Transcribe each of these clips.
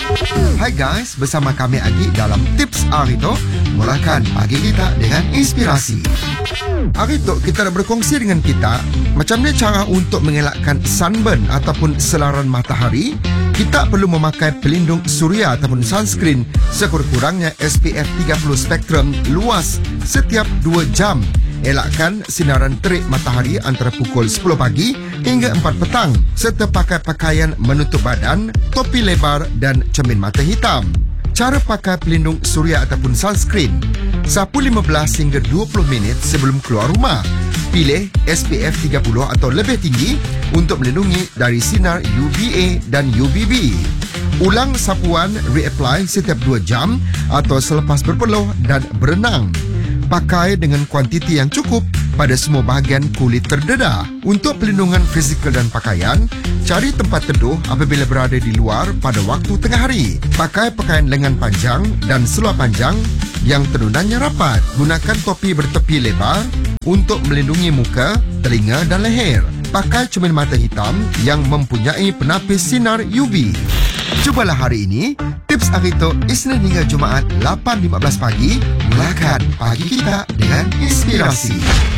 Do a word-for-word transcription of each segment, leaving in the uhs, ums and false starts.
Hai guys, bersama kami Adi dalam Tips Arito. Mulakan pagi kita dengan inspirasi. Arito, kita nak berkongsi dengan kita macam mana cara untuk mengelakkan sunburn ataupun selaran matahari. Kita perlu memakai pelindung suria ataupun sunscreen sekurang-kurangnya S P F tiga puluh spektrum luas setiap dua jam. Elakkan sinaran terik matahari antara pukul sepuluh pagi hingga empat petang serta pakai pakaian menutup badan, topi lebar dan cermin mata hitam. Cara pakai pelindung suria ataupun sunscreen. Sapu lima belas hingga dua puluh minit sebelum keluar rumah. Pilih S P F tiga puluh atau lebih tinggi untuk melindungi dari sinar U V A dan U V B. Ulang sapuan reapply setiap dua jam atau selepas berpeluh dan berenang. Pakai dengan kuantiti yang cukup pada semua bahagian kulit terdedah. Untuk pelindungan fizikal dan pakaian, cari tempat teduh apabila berada di luar pada waktu tengah hari. Pakai pakaian lengan panjang dan seluar panjang yang tenunannya rapat. Gunakan topi bertepi lebar untuk melindungi muka, telinga dan leher. Pakai cermin mata hitam yang mempunyai penapis sinar U V. Cubalah hari ini Tips Arito Isnin hingga Jumaat lapan lima belas pagi. Mulakan pagi kita dengan inspirasi.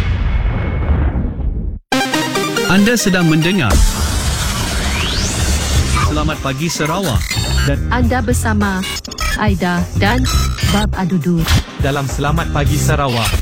Anda sedang mendengar Selamat Pagi Sarawak dan anda bersama Aida dan Bab Adudu dalam Selamat Pagi Sarawak.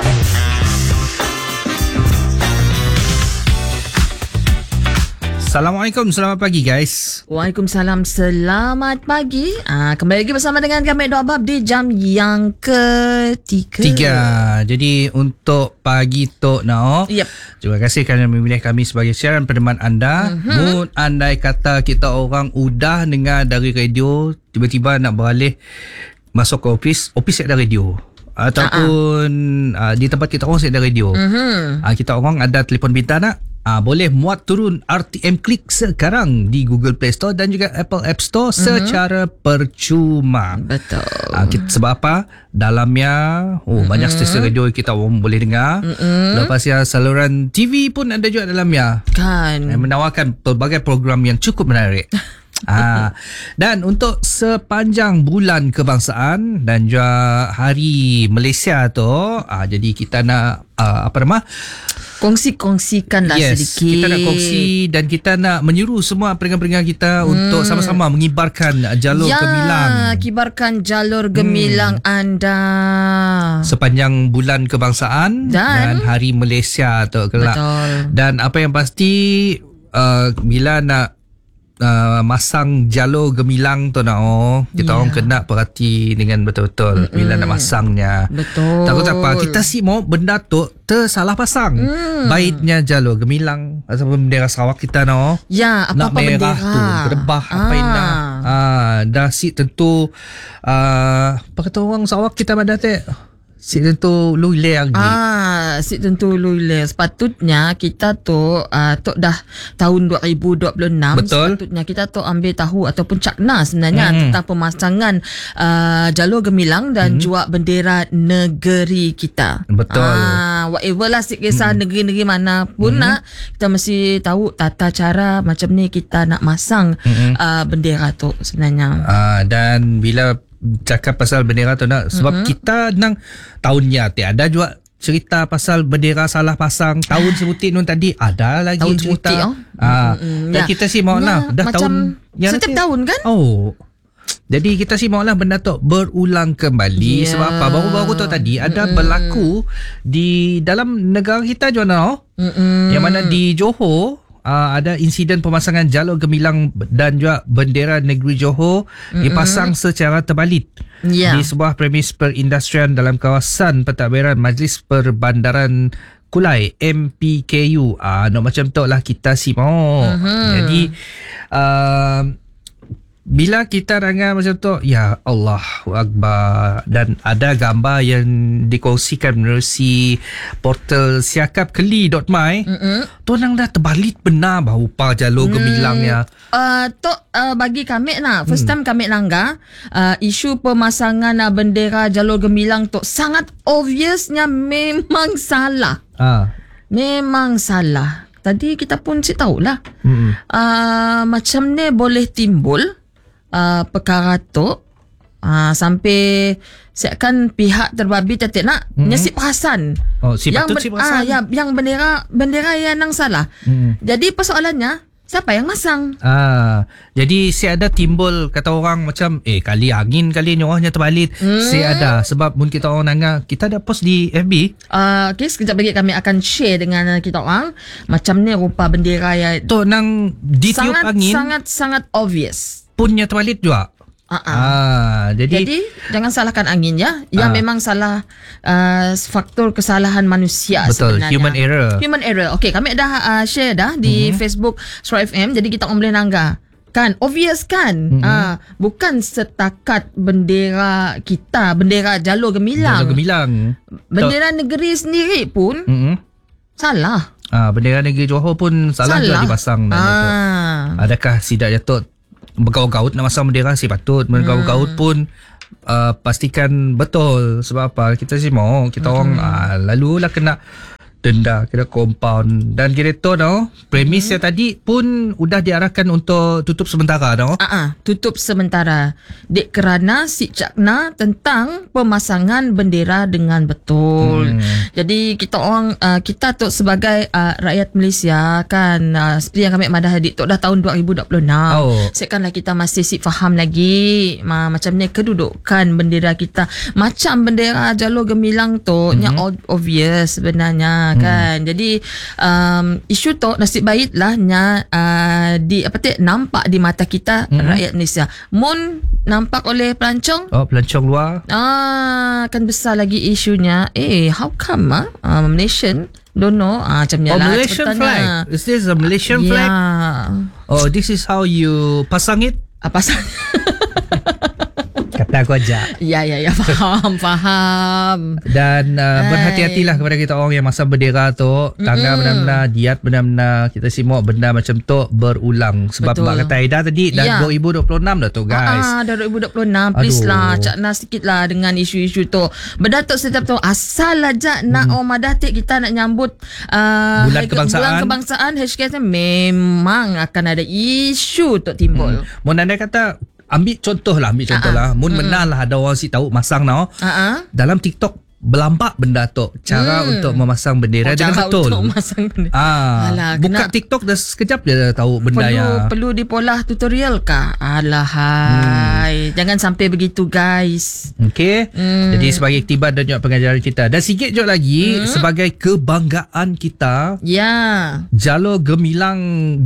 Assalamualaikum, selamat pagi guys. Waalaikumsalam, selamat pagi. Ah, kembali lagi bersama dengan kami Dua Bab di jam yang ketiga. Tiga. Jadi untuk pagi Tok Nao, yep. Terima kasih kerana memilih kami sebagai siaran pendeman anda. Mm-hmm. Mood andai kata kita orang udah dengar dari radio, tiba-tiba nak beralih masuk ke office, office ada radio. Ataupun uh-huh. uh, di tempat kita orang ada radio. Mm-hmm. Uh, kita orang ada telefon pintar nak? Ah, boleh muat turun R T M Klik sekarang di Google Play Store dan juga Apple App Store mm-hmm. secara percuma. Betul. Ah, kita, sebab apa? Dalamnya oh mm-hmm. banyak stesen radio kita orang boleh dengar. Mm-hmm. Lepas ya saluran T V pun ada juga dalamnya. Kan. Yang menawarkan pelbagai program yang cukup menarik. Ah, dan untuk sepanjang bulan kebangsaan dan juga Hari Malaysia tu, ah, jadi kita nak ah, apa nama? Kongsi-kongsikanlah yes, sedikit. Kita nak kongsi dan kita nak menyuruh semua pendengar-pendengar kita hmm. untuk sama-sama mengibarkan jalur ya, gemilang. Ya, kibarkan jalur gemilang hmm. anda sepanjang bulan kebangsaan dan, dan Hari Malaysia tu kelak. Betul. Dan apa yang pasti uh, bila nak Uh, masang jalur gemilang tu nak oh, kita yeah. orang kena perhati dengan betul-betul mm-mm. bila nak masangnya. Betul. Takut apa kita si mau benda tu tersalah pasang. Mm. Baiknya jalur gemilang ataupun bendera Sarawak kita no. Ya, apa-apa bendera tu, kerebah ah. apa indah. Ah, dah si tentu uh, apa kata orang Sarawak kita pada teh si tentu luile lagi. Ah, si tentu luile. Sepatutnya kita tu uh, tu dah tahun dua ribu dua puluh enam. Betul. Sepatutnya kita tu ambil tahu ataupun cakna sebenarnya hmm. tentang pemasangan uh, jalur gemilang dan hmm. juga bendera negeri kita. Betul. Ah, whatever lah si kisah hmm. negeri-negeri mana pun hmm. nak, kita mesti tahu tata cara macam ni kita nak masang hmm. uh, bendera tu sebenarnya. Ah, dan bila cakap pasal bendera tu nak sebab mm-hmm. kita nang tahunnya tiada juga cerita pasal bendera salah pasang tahun sebutin nun tadi ada lagi tahun cerita oh? ah mm-hmm. dan ya. Kita sih mau lah dah macam tahun yang setiap nanti, tahun kan oh jadi kita sih mau lah benda tu berulang kembali yeah. sebab apa baru-baru tu tadi ada mm-hmm. berlaku di dalam negara kita juga no mm-hmm. yang mana di Johor Uh, ada insiden pemasangan jalur gemilang dan juga bendera negeri Johor mm-hmm. dipasang secara terbalik yeah. di sebuah premis perindustrian dalam kawasan pentadbiran Majlis Perbandaran Kulai M P K U. Ah, uh, no, macam tu lah kita si mau. Mm-hmm. Jadi uh, bila kita dengar macam tu, ya Allah Akbar, dan ada gambar yang dikongsikan menerusi portal siakap keli dot my, mm-hmm. tu nang dah terbalik benar bahawa jalur mm. gemilangnya. Uh, tu uh, bagi kami nak, first time hmm. kami langgar uh, isu pemasangan uh, bendera jalur gemilang tu sangat obviousnya memang salah. Ah. Memang salah. Tadi kita pun si tahulah. Hmm. Uh, macam ni boleh timbul uh, perkara tu uh, sampai siapkan pihak terbabit tak nak Mm-hmm. nyesip perasan. Oh, si yang patut ben- si perasan. ah, ya, yang bendera bendera yang nang salah. Mm. Jadi persoalannya siapa yang masang? Ah, jadi si ada timbul kata orang macam eh kali angin kali nyorahnya terbalik. Hmm. Si ada sebab mun kita orang nanga kita ada post di F B. Uh, okay, sekejap lagi kami akan share dengan kita orang macam ni rupa bendera yang Tu nang ditiup sangat angin sangat sangat obvious. punnya terbalik juga. Uh-uh. Ah, jadi, Jadi jangan salahkan angin ya. Ya Ah. memang salah uh, faktor kesalahan manusia betul sebenarnya. human error. Human error. Okey, kami dah uh, share dah di mm-hmm. Facebook Suara F M. Jadi kita orang boleh nangga. Kan obvious kan? Mm-hmm. Ah, bukan setakat bendera kita, bendera Jalur Gemilang. Jalur Gemilang. Bendera negeri sendiri pun Mm-hmm. salah. Ah, bendera negeri Johor pun salah, salah. juga dipasang. Ah. Adakah Sidak Datuk bergaut-gaut nak masang bendera? Si patut bergaut-gaut Hmm. pun uh, pastikan betul. Sebab apa? Kita si mau kita hmm. orang uh, lalu lah kena denda, kena compound. Dan kira tu tau, premis yang tadi pun udah diarahkan untuk tutup sementara tau. Ah, ah, tutup sementara. Dek kerana si cakna tentang pemasangan bendera dengan betul. Hmm. Jadi kita orang uh, kita tu sebagai uh, rakyat Malaysia kan uh, seperti yang kami madah hadir tu dah tahun dua ribu dua puluh enam. Oh. Sekanlah kita masih si faham lagi ma, macam ni kedudukan bendera kita. Macam bendera Jalur Gemilang tu mm-hmm. nya obvious sebenarnya kan. Hmm. Jadi um, isu tu nasib baiklah nya uh, di apa tu nampak di mata kita hmm. rakyat Malaysia. Mun nampak oleh pelancong Oh, pelancong luar. ah akan besar lagi isunya. Eh, how come ah uh, Malaysian don't know ah macam ni Oh, lah Malaysian ceritanya. flag. Is this a Malaysian yeah. flag? Oh, this is how you pasang it? Apa sah? Kata aku aja. Ya ya ya faham faham. Dan uh, berhati-hatilah kepada kita orang yang masang bendera tu. Tangga Mm-mm. benar-benar, diat benar-benar. Kita semua benda macam tu berulang. Sebab Betul. Mbak kata Aida tadi dah Ya. dua ribu dua puluh enam dah tu guys. Ah, dah dua ribu dua puluh enam. Please Aduh. lah, cakna sikit lah dengan isu-isu tu. Berdatuk setiap tu asal aja nak hmm. orang madatik kita nak nyambut uh, Bulan hari- kebangsaan. Bulan kebangsaan hashtag memang akan ada isu tu timbul. Hmm. Mun anda kata ambil contoh lah, ambil contoh Ah, ah. lah. Mun Mm-mm. benar lah ada orang si tahu masang tau. Uh-uh. Dalam TikTok berlampak benda tu. Cara Hmm. untuk memasang bendera Oh, dengan cara betul. untuk memasang bendera. Ah, Alah, buka kena- TikTok dah sekejap dia dah tahu benda Perlu yang perlu dipolah tutorial kah? Alahai. Hmm. Jangan sampai begitu guys. Okey. Hmm. Jadi sebagai iktibar dan juga pengajaran kita. Dan sikit je lagi Hmm. sebagai kebanggaan kita, Ya. Jalur Gemilang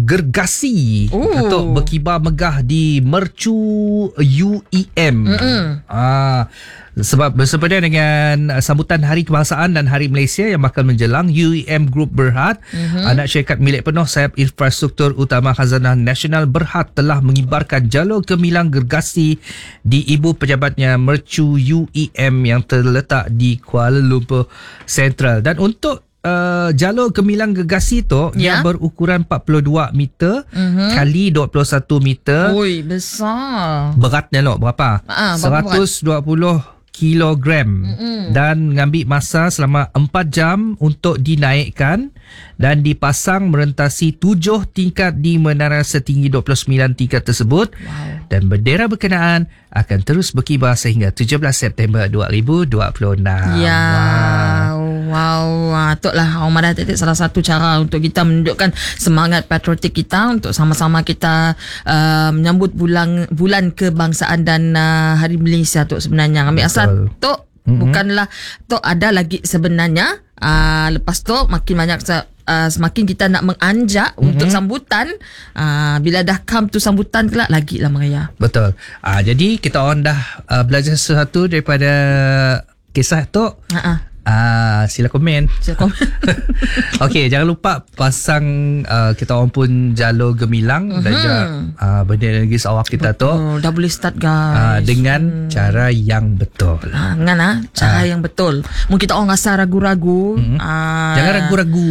Gergasi Oh. untuk berkibar megah di Mercu U E M. Mm-mm. Ah, sebab bersempena dengan sambutan Hari Kebangsaan dan Hari Malaysia yang bakal menjelang, U E M Group Berhad, mm-hmm. anak syarikat milik penuh sayap infrastruktur utama Khazanah Nasional Berhad telah mengibarkan Jalur Gemilang Gergasi di ibu pejabatnya Mercu U E M yang terletak di Kuala Lumpur Central. Dan untuk Uh, Jalur Gemilang Gergasi tu Ya. yang berukuran empat puluh dua meter Mhm. kali dua puluh satu meter. Oi, besar. Beratnya loh berapa? Ah, berapa seratus dua puluh kilogram. Mm-mm. Dan mengambil masa selama empat jam untuk dinaikkan dan dipasang merentasi tujuh tingkat di menara setinggi dua puluh sembilan tingkat tersebut. Wow. Dan bendera berkenaan akan terus berkibar sehingga tujuh belas September dua ribu dua puluh enam. Ya, Wah. wow, wow. Itulah Omar Datuk salah satu cara untuk kita menunjukkan semangat patriotik kita untuk sama-sama kita uh, menyambut bulan bulan kebangsaan dan uh, Hari Malaysia tu sebenarnya. Ambil asal tu mm-hmm. bukanlah tu ada lagi sebenarnya. Uh, lepas tu makin banyak uh, semakin kita nak menganjak mm-hmm. untuk sambutan. Uh, bila dah come tu sambutan kelak lagi lah Maria. Betul. Ah, jadi kita orang dah uh, belajar sesuatu daripada kisah tu. Ha-ha. Ah, sila komen. Sila komen. Okey, jangan lupa pasang uh, kita orang pun Jalur Gemilang mm-hmm. dan juga uh, bendera negeri Sarawak kita tu Oh, dah boleh start guys. uh, dengan hmm. cara yang betul. Ha, dengan ah cara Ah. yang betul. Mungkin kita orang rasa ragu-ragu. Mm-hmm. Ah, Jangan ragu-ragu.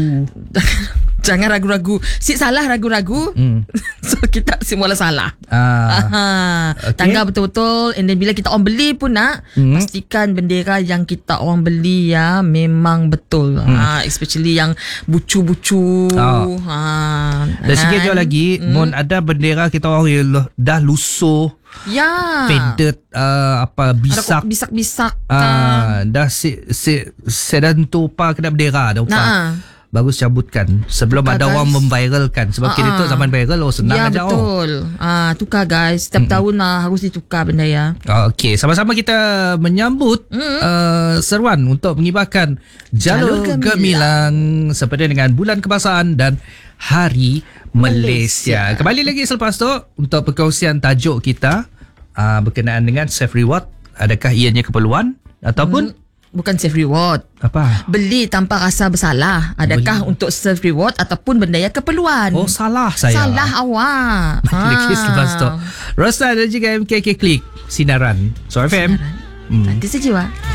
Jangan ragu-ragu. Si salah ragu-ragu. Hmm. So kita semua salah. Ah, Aha. okay. Tangga betul-betul. And then bila kita orang beli pun nak Hmm. pastikan bendera yang kita orang beli ya memang betul. Hmm. Ha, especially yang bucu-bucu. Oh. Ha. dan sikit je lagi, Hmm. mun ada bendera kita orang yang dah lusuh, Ya. Faded uh, apa bisak. Ada bisak-bisak. Ah, dah se, se, sedan tu pa kena bendera dah upah. Nah. Bagus cabutkan sebelum Tukar, ada guys. orang memviralkan sebab Ah, kini tu ah. zaman viral oh senang Ya aja oh. betul. Ah, tukar guys. Setiap mm-hmm. tahun lah harus ditukar benda ya. Okey, sama-sama kita menyambut mm-hmm. uh, seruan untuk mengibarkan Jalur, Jalur Gemilang. Gemilang seperti dengan Bulan Kebangsaan dan Hari Malaysia. Malaysia. Kembali lagi selepas tu untuk perkongsian tajuk kita uh, berkenaan dengan self reward. Adakah ianya keperluan ataupun mm. Bukan self reward. Apa? Beli tanpa rasa bersalah. Adakah Beli. untuk self reward ataupun benda yang keperluan? Oh, salah saya. Salah awak. Lagi selepas tu. Rosta dan juga M K K Klik Sinaran So F M. Sinaran. Hmm. Nanti sejiwa.